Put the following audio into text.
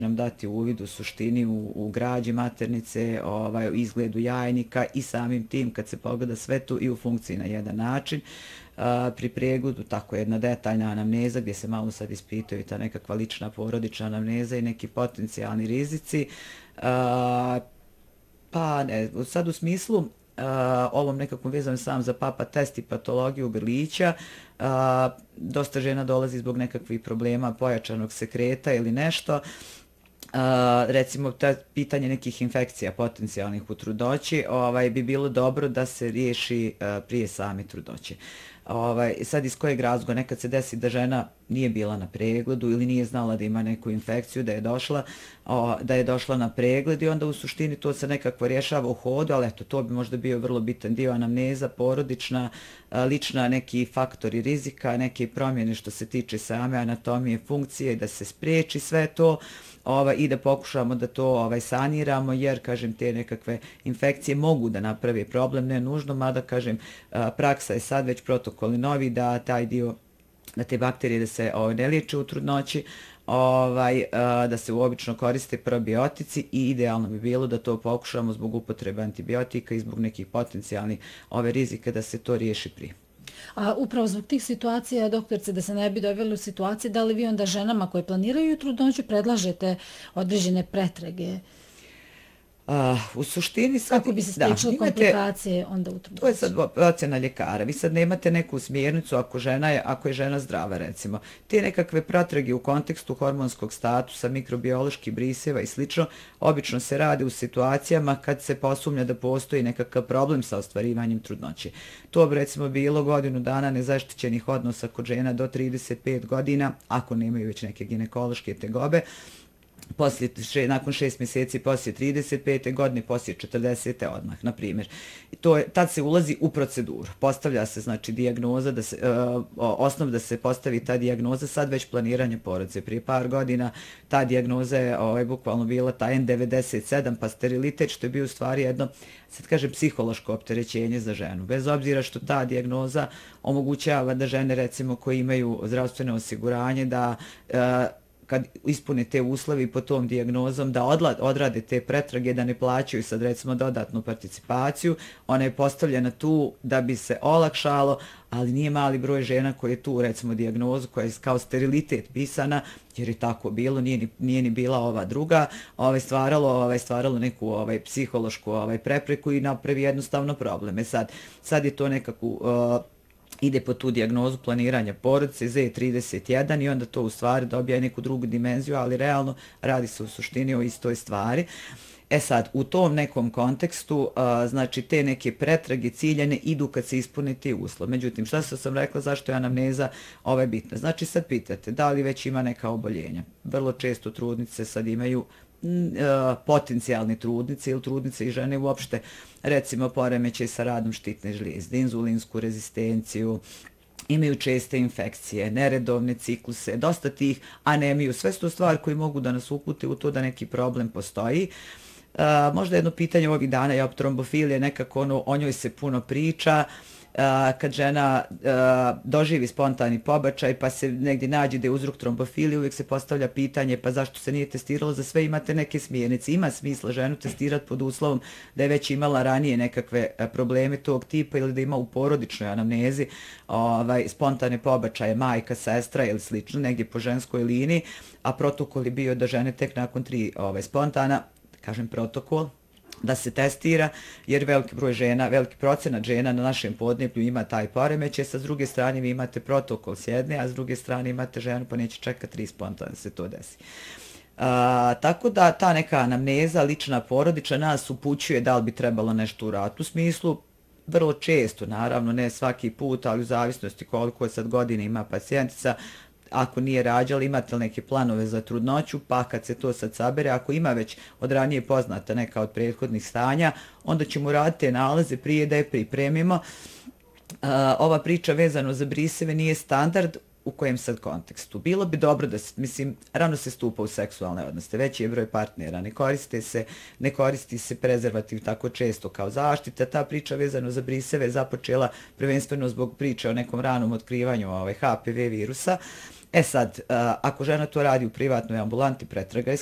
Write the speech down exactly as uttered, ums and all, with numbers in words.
nam dati uvid u suštini u, u građi maternice, ovaj, u izgledu jajnika i samim tim kad se pogleda sve to i u funkciji na jedan način. A, pri pregledu tako jedna detaljna anamneza gdje se malo sad ispitaju ta nekakva lična porodična anamneza i neki potencijalni rizici. A, pa ne, sad u smislu Uh, ovom nekakvom vezom sam za papa test i patologiju grlića. Uh, dosta žena dolazi zbog nekakvih problema pojačanog sekreta ili nešto. Uh, recimo, ta pitanje nekih infekcija potencijalnih u trudnoći ovaj, bi bilo dobro da se riješi uh, prije same trudnoće. Ovaj, sad iz kojeg razloga nekad se desi da žena nije bila na pregledu ili nije znala da ima neku infekciju, da je došla, o, da je došla na pregled i onda u suštini to se nekako rješava u hodu, ali eto, to bi možda bio vrlo bitan dio anamneza, porodična, lična, neki faktori rizika, neke promjene što se tiče same anatomije, funkcije, da se spriječi sve to. Ovaj, i da pokušamo da to ovaj, saniramo, jer, kažem, te nekakve infekcije mogu da napravi problem, ne nužno, mada, kažem, praksa je sad već protokoli novi da taj dio, da te bakterije da se ovaj, ne liječe u trudnoći, ovaj, da se obično koriste probiotici i idealno bi bilo da to pokušamo zbog upotrebe antibiotika i zbog nekih potencijalnih ove rizika da se to riješi prije. A upravo zbog tih situacija, doktorice, da se ne bi doveli u situacije, da li vi onda ženama koje planiraju trudnoću predlažete određene pretrage? Uh, u suštini sad... Kako bi se spriječile komplikacije onda u trudnoći? To je sad ocjena ljekara. Vi sad nemate neku smjernicu ako, žena je, ako je žena zdrava, recimo. Te nekakve pretrage u kontekstu hormonskog statusa, mikrobioloških briseva i slično, obično se rade u situacijama kad se posumnja da postoji nekakav problem sa ostvarivanjem trudnoće. To bi recimo bilo godinu dana nezaštićenih odnosa kod žena do trideset pet godina, ako nemaju već neke ginekološke tegobe, poslije, še, nakon šest mjeseci poslije trideset pete godine, poslije četrdesete odmah, na primjer. I to je, tad se ulazi u proceduru. Postavlja se, znači, dijagnoza, da se, uh, osnov da se postavi ta dijagnoza, sad već planiranje porodice. Prije par godina ta dijagnoza je ovaj, bukvalno bila ta en devedeset sedam, pa sterilitet, što je bio u stvari jedno, sad kažem, psihološko opterećenje za ženu. Bez obzira što ta dijagnoza omogućava da žene, recimo, koji imaju zdravstveno osiguranje, da uh, kad ispune te uslovi po tom dijagnozom, da odla, odrade te pretrage, da ne plaćaju sad recimo dodatnu participaciju. Ona je postavljena tu da bi se olakšalo, ali nije mali broj žena koje je tu recimo dijagnozu koja je kao sterilitet pisana, jer je tako bilo, nije ni, nije ni bila ova druga, ovaj stvaralo, ovaj stvaralo neku ovaj psihološku ovaj prepreku i napravi jednostavno probleme. Sad, sad je to nekako uh, ide po tu dijagnozu planiranja porodice Z trideset jedan i onda to u stvari dobija neku drugu dimenziju, ali realno radi se u suštini o istoj stvari. E sad, u tom nekom kontekstu, a, znači te neke pretrage ciljane idu kad se ispune ti uslov. Međutim, šta sam rekla, zašto je anamneza ovaj bitna? Znači sad pitate, da li već ima neka oboljenja? Vrlo često trudnice sad imaju potencijalni trudnice ili trudnice i žene uopšte, recimo poremećaj sa radom štitne žlijezde, inzulinsku rezistenciju, imaju česte infekcije, neredovne cikluse, dosta tih, anemiju, sve su to stvari koji mogu da nas upute u to da neki problem postoji. Uh, možda jedno pitanje ovih dana je trombofilije, nekako ono, o njoj se puno priča. Uh, kad žena uh, doživi spontani pobačaj pa se negdje nađe da je uzrok trombofilije, uvijek se postavlja pitanje pa zašto se nije testiralo, za sve imate neke smjernice. Ima smisla ženu testirati pod uslovom da je već imala ranije nekakve probleme tog tipa ili da ima u porodičnoj anamnezi ovaj, spontane pobačaje, majka, sestra ili slično, negdje po ženskoj liniji, a protokol je bio da žene tek nakon tri ovaj, spontana, kažem protokol, da se testira, jer veliki broj žena, veliki procenat žena na našem podneblju ima taj poremećaj. Sa druge strane vi imate protokol s jedne, a s druge strane imate ženu pa neće čekati tri spontane da se to desi. A, tako da ta neka anamneza, lična porodična, nas upućuje da li bi trebalo nešto uraditi. U smislu, vrlo često, naravno, ne svaki put, ali u zavisnosti koliko sad godine ima pacijentica, ako nije rađala, imate li neke planove za trudnoću, pa kad se to sad sabere, ako ima već od ranije poznata neka od prethodnih stanja, onda ćemo raditi te nalaze prije da je pripremimo. Uh, ova priča vezano za briseve nije standard u kojem sad kontekstu. Bilo bi dobro da, mislim, rano se stupa u seksualne odnose, veći je broj partnera, ne koriste se, ne koristi se prezervativ tako često kao zaštita. Ta priča vezano za briseve je započela prvenstveno zbog priče o nekom ranom otkrivanju ovaj, H P V virusa. E sad, ako žena to radi u privatnoj ambulanti, pretraga je